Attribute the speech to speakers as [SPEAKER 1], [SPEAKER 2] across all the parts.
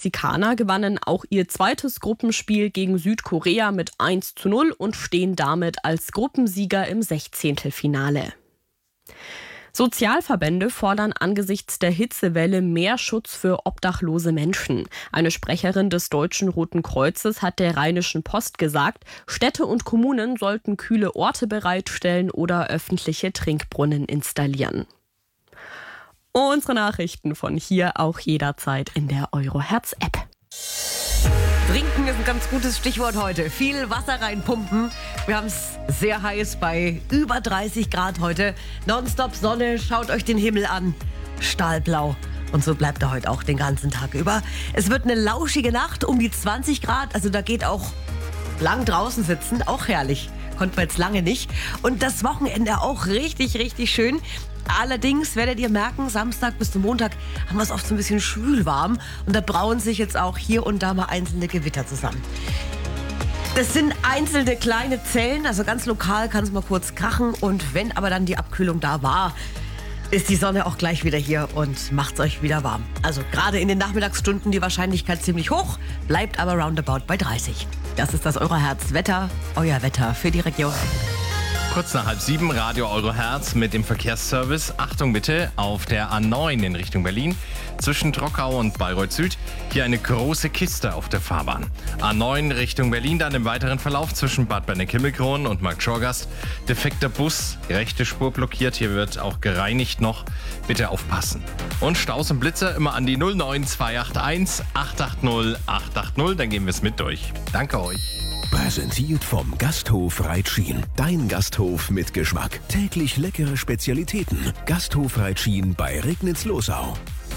[SPEAKER 1] Mexikaner gewannen auch ihr zweites Gruppenspiel gegen Südkorea mit 1:0 und stehen damit als Gruppensieger im 16. Sozialverbände fordern angesichts der Hitzewelle mehr Schutz für obdachlose Menschen. Eine Sprecherin des Deutschen Roten Kreuzes hat der Rheinischen Post gesagt, Städte und Kommunen sollten kühle Orte bereitstellen oder öffentliche Trinkbrunnen installieren. Unsere Nachrichten von hier auch jederzeit in der Eurohertz-App.
[SPEAKER 2] Trinken ist ein ganz gutes Stichwort heute. Viel Wasser reinpumpen. Wir haben es sehr heiß bei über 30 Grad heute. Nonstop Sonne, schaut euch den Himmel an. Stahlblau. Und so bleibt er heute auch den ganzen Tag über. Es wird eine lauschige Nacht um die 20 Grad. Also da geht auch lang draußen sitzen. Auch herrlich. Konnte man jetzt lange nicht. Und das Wochenende auch richtig, richtig schön. Allerdings werdet ihr merken, Samstag bis zum Montag haben wir es oft so ein bisschen schwülwarm und da brauen sich jetzt auch hier und da mal einzelne Gewitter zusammen. Das sind einzelne kleine Zellen, also ganz lokal kann es mal kurz krachen und wenn aber dann die Abkühlung da war, ist die Sonne auch gleich wieder hier und macht es euch wieder warm. Also gerade in den Nachmittagsstunden die Wahrscheinlichkeit ziemlich hoch, bleibt aber roundabout bei 30. Das ist das Eurohertz-Wetter, euer Wetter für die Region.
[SPEAKER 3] Kurz nach 6:30, Radio Eurohertz mit dem Verkehrsservice. Achtung bitte, auf der A9 in Richtung Berlin, zwischen Trockau und Bayreuth Süd, hier eine große Kiste auf der Fahrbahn. A9 Richtung Berlin, dann im weiteren Verlauf zwischen Bad Berneck-Himmelkron und Marktschorgast. Defekter Bus, rechte Spur blockiert, hier wird auch gereinigt noch. Bitte aufpassen. Und Staus und Blitzer immer an die 09281 880 880, dann gehen wir es mit durch. Danke euch.
[SPEAKER 4] Präsentiert vom Gasthof Reitschien. Dein Gasthof mit Geschmack. Täglich leckere Spezialitäten. Gasthof Reitschien bei Regnitz-Losau.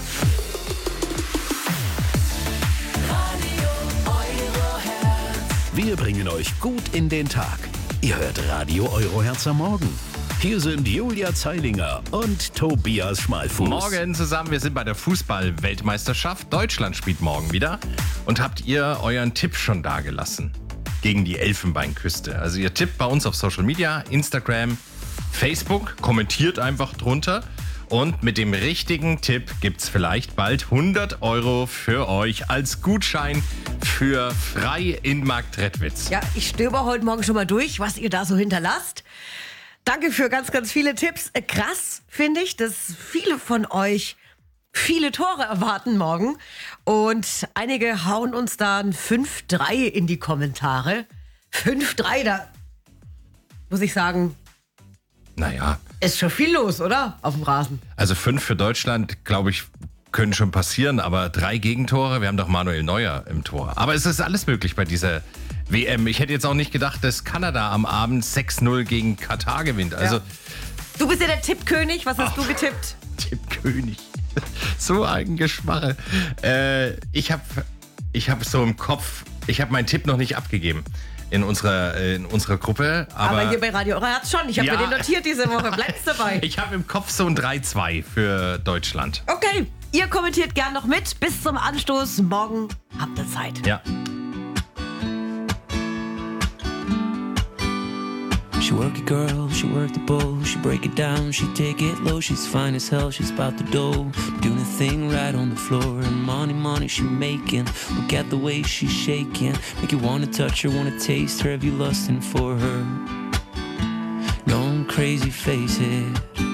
[SPEAKER 4] Wir bringen euch gut in den Tag. Ihr hört Radio Eurohertz am Morgen. Hier sind Julia Zeilinger und Tobias Schmalfuß.
[SPEAKER 3] Morgen zusammen, wir sind bei der Fußball-Weltmeisterschaft. Deutschland spielt morgen wieder. Und habt ihr euren Tipp schon dagelassen? Gegen die Elfenbeinküste. Also ihr tippt bei uns auf Social Media, Instagram, Facebook, kommentiert einfach drunter und mit dem richtigen Tipp gibt's vielleicht bald 100 € für euch als Gutschein für frei in Marktredwitz.
[SPEAKER 2] Ja, ich stöber heute Morgen schon mal durch, was ihr da so hinterlasst. Danke für ganz, ganz viele Tipps. Krass finde ich, dass viele von euch viele Tore erwarten morgen. Und einige hauen uns da ein 5-3 in die Kommentare. 5-3, da muss ich sagen,
[SPEAKER 3] Naja,
[SPEAKER 2] ist schon viel los, oder? Auf dem Rasen.
[SPEAKER 3] also 5 für Deutschland, glaube ich, können schon passieren, aber 3 Gegentore, wir haben doch Manuel Neuer im Tor. Aber es ist alles möglich bei dieser WM. Ich hätte jetzt auch nicht gedacht, dass Kanada am Abend 6:0 gegen Katar gewinnt. Also
[SPEAKER 2] Du bist ja der Tippkönig. Was hast du getippt?
[SPEAKER 3] Tippkönig. So ein Geschmarre. Ich hab so im Kopf, ich habe meinen Tipp noch nicht abgegeben in unserer Gruppe.
[SPEAKER 2] Aber hier bei Radio Eurohertz schon. Ich habe
[SPEAKER 3] Ja.
[SPEAKER 2] mir den notiert diese Woche. Bleibst dabei.
[SPEAKER 3] Ich habe im Kopf so ein 3-2 für Deutschland.
[SPEAKER 2] Okay, ihr kommentiert gern noch mit. Bis zum Anstoß. Morgen habt ihr Zeit.
[SPEAKER 3] Ja.
[SPEAKER 5] She work it, girl, she work the bowl. She break it down, she take it low. She's fine as hell, she's about the dough. Doing a thing right on the floor. And money she making. Look at the way she's shaking. Make you wanna touch her, wanna taste her. Have you lusting for her? Going crazy, face it.